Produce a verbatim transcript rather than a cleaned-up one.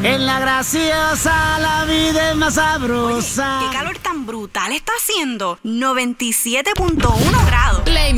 En la graciosa la vida es más sabrosa. Oye, ¿qué calor tan brutal está haciendo? noventa y siete punto uno grados. La